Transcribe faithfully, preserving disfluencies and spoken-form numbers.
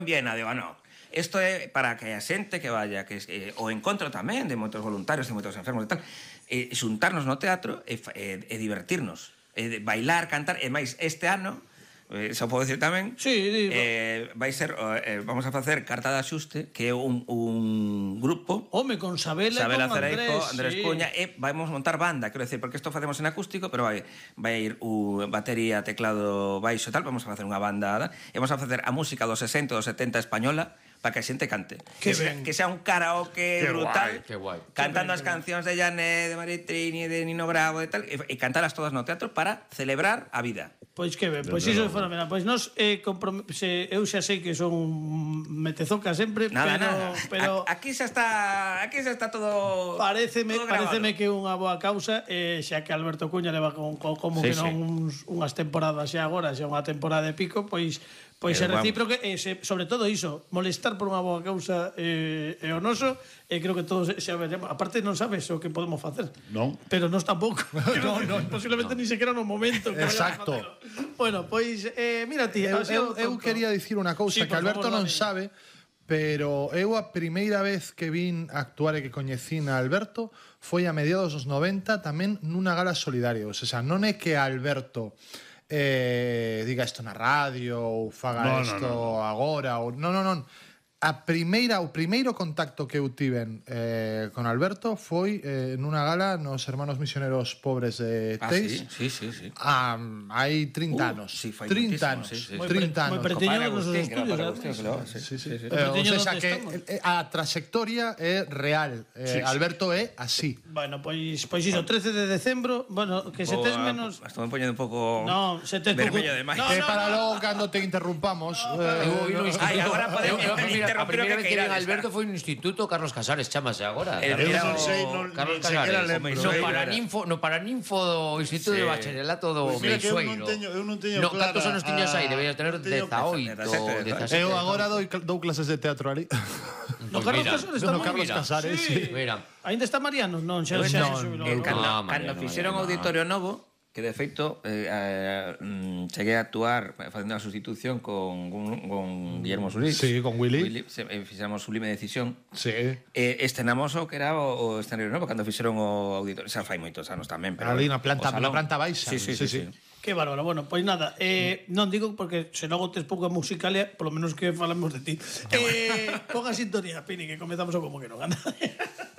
Viena, digo, no. Isto é para que a xente que vaya, que eh, o encontro tamén de moitos voluntarios, de moitos enfermos e tal, e xuntarnos no teatro e, e, e divertirnos, e bailar, cantar, e máis este ano, eh, xa podo dicir tamén, sí, digo. eh, vai ser, eh, vamos a facer Carta de Axuste, que é un, un grupo, home, con Sabela, Sabela con Cereijo, Andrés, Andrés sí. Cuña, e vamos montar banda, quero decir, porque isto facemos en acústico, pero vai, vai ir o batería, teclado, baixo e tal, vamos a facer unha banda, e vamos a facer a música dos sesenta, dos setenta española, para que a xente cante. Que Que, sea, ben. que sea un karaoke Qué brutal, guai, qué guai. cantando Que ben, as que cancións de Janet, de Maritrini, de Nino Bravo e tal, e, e cantalas todas no teatro para celebrar a vida. Pois que ben, pois iso é fenomenal. Pois nós, eh, comprom- se, eu xa sei que son metezoca sempre, Nada, pero, nada. pero A, aquí xa está, aquí xa está todo pareceme, todo grabado. pareceme que é unha boa causa, eh, xa que Alberto Cuña leva con, con, como Sí, que non sí. uns, unhas temporadas xa agora, xa unha temporada de pico, pois pois é Pero vamos. recíproco, e se, sobre todo iso, molestar por unha boa causa eh, é o noso, e creo que todos xa veremos. Aparte non sabes o que podemos facer. Non. Pero nós tampouco. no, no, posiblemente no. Ni sequera no momento que Exacto. vayamos a facelo. Bueno, pois eh, mira ti, Eu, así eu, un eu tonto. quería dicir unha cousa Sí, que por Alberto favor, non dame. sabe, pero eu a primeira vez que vin actuar e que coñecín a Alberto foi a mediados dos noventa tamén nunha gala solidaria. O sea, non é que Alberto eh, diga isto na radio ou faga No, no, isto no, no. agora ou non, non, non. A primeira, o primeiro contacto que eu tiven eh, con Alberto foi eh, nunha gala nos Hermanos Misioneros Pobres de Ah, Teis. sí, sí, sí, sí. Ah, hai trinta Uh, anos. sí, fai trinta moitísimo, anos. sí, sí. Moi trinta pre- moi anos. pre- Teño Padre nos Agustín, que era estudios, Padre además. Agustín, que lo- sí, Sí, sí. sí, sí. Eh, o Teño sea, onde que estamos. eh, a trayectoria é real. Eh, Sí, sí. Alberto é así. Bueno, pois pois iso, trece de decembro, bueno, que se tes menos... Estou me poñendo un pouco No, se tes vermello pouco- de máis. No, Que no, para no. logo cando te interrumpamos. eh, Eu vi no instituto. Ai, agora podemos Eu- eu- mira, interrumpir a o primeira que vez que vi queirades, Alberto cara. foi no Instituto Carlos Casares, chamase agora. El- Carlos era Casares. o- sei, non- Carlos nin sequera Casares. lembro, No eh. paraninfo, no paraninfo do Instituto Sí. de Bacharelato do Pois mira que eu non Meixueiro. teño- eu non teño No, clara cantos anos tiñas a- aí? Deberías tener non teño- dezaoito, dezasete, dezasete. Eu agora dou, dou clases de teatro ali. No, Pois Carlos mira, Casares está no moi Carlos mira. Casares, Sí. sí. Mira. Ainda está Mariano? Non, xa, Eu xa non, se xubilou. eh, non? cando, No, cando Mariano, fixeron Mariano. Auditorio Novo, que de feito eh, eh, mm, cheguei a actuar facendo a sustitución con, con, con Guillermo Solís. Sí, con Willy. Willy se, eh, fixemos Sublime Decisión. Sí. E estrenamos o que era o, o escenario novo cando fixeron o auditorio. Xa fai moitos anos tamén, pero Ali na planta- o salón. na planta baixa. Sí, sí, Sí, sí. sí. sí. Que bárbaro. Bueno, pois nada, eh, non digo porque se logo tes pouca musicalia, polo menos que falamos de ti. Eh, ponga sintonía, Pini, que comezamos o como que non gana.